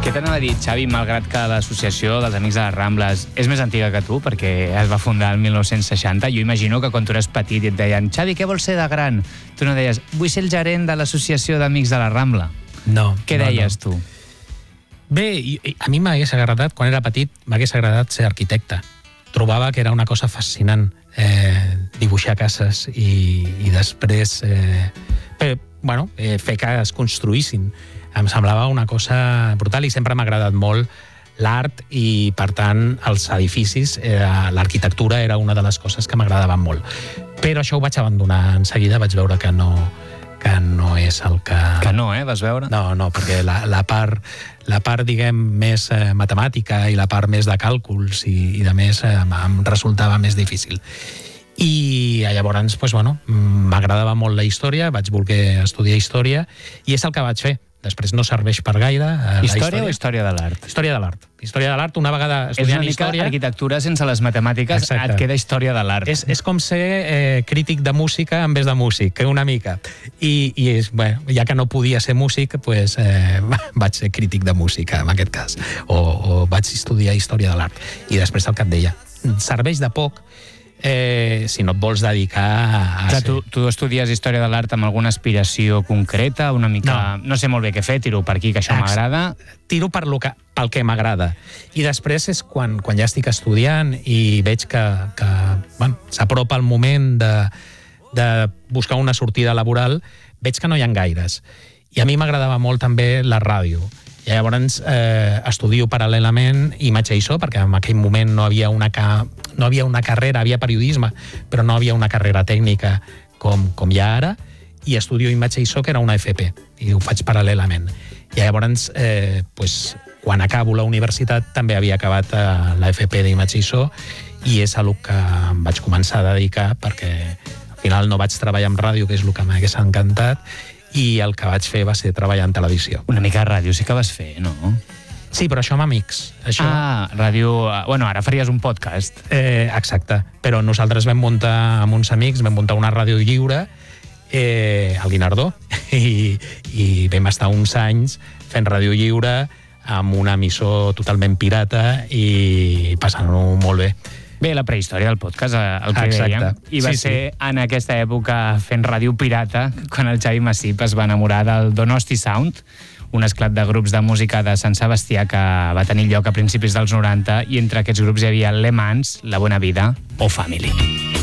Què t'anava a dir, Xavi, malgrat que l'Associació dels Amics de les Rambles és més antiga que tu, perquè es va fundar el 1960, jo imagino que quan tu eres petit i et deien Xavi, què vols ser de gran? Tu no deies, vull ser el gerent de l'Associació d'Amics de la Rambla. No. Què deies tu? Bé, a mi m'hagués agradat, quan era petit, m'hagués agradat ser arquitecte. Trobava que era una cosa fascinant dibuixar cases i després fer que es construïssin. Em semblava una cosa brutal i sempre m'ha agradat molt l'art i, per tant, els edificis, l'arquitectura era una de les coses que m'agradaven molt. Però això ho vaig abandonar en seguida, vaig veure que no és el que... Que no, vas veure? No, perquè la part, diguem, més matemàtica i la part més de càlculs i de més em resultava més difícil. I llavors, m'agradava molt la història, vaig voler estudiar història i és el que vaig fer. Després no serveix per gaire. Història o història de l'art? Història de l'art. Història de l'art, una vegada estudiant història... És una mica arquitectura sense les matemàtiques. Exacte. Et queda història de l'art. És com ser crític de música en vez de músic, una mica. I ja que no podia ser músic, vaig ser crític de música, en aquest cas. O vaig estudiar història de l'art. I després el que et deia, serveix de poc si no et vols dedicar a... Clar, tu estudies història de l'art amb alguna aspiració concreta, una mica... No sé molt bé què fer, tiro per aquí, que això m'agrada. Tiro pel que m'agrada. I després és quan ja estic estudiant i veig que s'apropa el moment de buscar una sortida laboral, veig que no hi ha gaires. I a mi m'agradava molt també la ràdio. I llavors estudio paral·lelament imatge i so, perquè en aquell moment no havia una carrera, havia periodisme, però no havia una carrera tècnica com hi ha ara, i estudio imatge i so, que era una FP, i ho faig paral·lelament. I llavors, quan acabo la universitat, també havia acabat la FP d'imatge i so, i és a el que em vaig començar a dedicar, perquè al final no vaig treballar en ràdio, que és el que m'hagués encantat, i el que vaig fer va ser treballar en televisió. Una mica de ràdio sí que vas fer, no? Sí, però això amb amics. Ràdio... ara faries un podcast. Exacte. Però nosaltres vam muntar amb uns amics, vam muntar una ràdio lliure, al Guinardó, i vam estar uns anys fent ràdio lliure amb un emissor totalment pirata i passant-ho molt bé. Bé, la prehistòria del podcast, el que dèiem. I va ser en aquesta època fent ràdio pirata quan el Xavi Massip es va enamorar del Donosti Sound, un esclat de grups de música de Sant Sebastià que va tenir lloc a principis dels 90, i entre aquests grups hi havia Le Mans, La Buena Vida o Family.